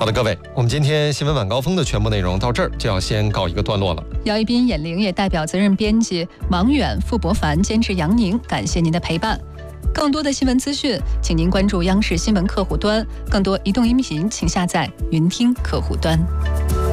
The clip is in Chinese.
好的，各位，我们今天新闻晚高峰的全部内容到这儿就要先告一个段落了。 姚一斌、闫玲也代表责任编辑王远、傅博凡、监制杨宁，感谢您的陪伴。更多的新闻资讯，请您关注央视新闻客户端。更多移动音频，请下载云听客户端。